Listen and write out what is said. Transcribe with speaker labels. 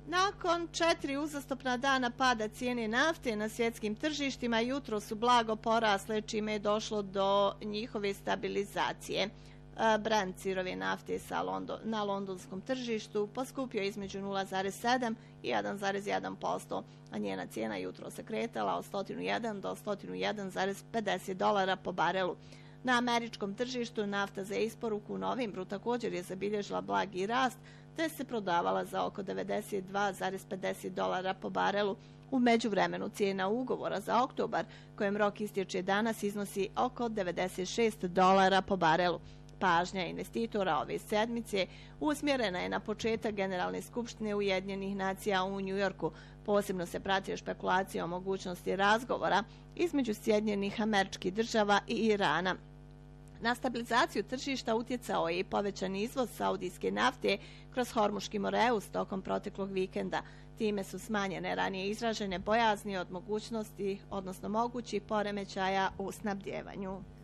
Speaker 1: Nakon 4 uzastopna dana pada cijene nafte na svjetskim tržištima, jutro su blago porasle, čime je došlo do njihove stabilizacije. Brent sirove nafte na londonskom tržištu poskupio između 0,7 i 1,1%, a njena cijena jutro se kretala od 101 do 101,50 dolara po barelu. Na američkom tržištu nafta za isporuku u novembru također je zabilježila blagi rast, te se prodavala za oko 92,50 dolara po barelu. U međuvremenu cijena ugovora za oktobar, kojem rok istječe danas, iznosi oko 96 dolara po barelu. Pažnja investitora ove sedmice usmjerena je na početak Generalne skupštine Ujedinjenih nacija u Njujorku. Posebno se prati špekulacija o mogućnosti razgovora između Sjedinjenih Američkih Država i Irana. Na stabilizaciju tržišta utjecao je i povećan izvoz saudijske nafte kroz Hormuški moreus tokom proteklog vikenda. Time su smanjene ranije izražene bojazni od mogućnosti, odnosno mogućih poremećaja u snabdjevanju.